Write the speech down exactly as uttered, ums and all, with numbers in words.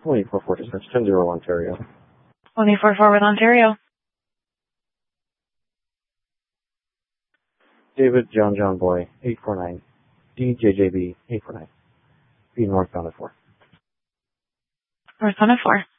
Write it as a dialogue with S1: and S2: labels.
S1: twenty-four four, dispatch ten zero Ontario.
S2: twenty-four four with Ontario.
S1: David John John Boy, eight four nine. D J J B, eight four nine. Be northbound at four.
S2: Northbound at four.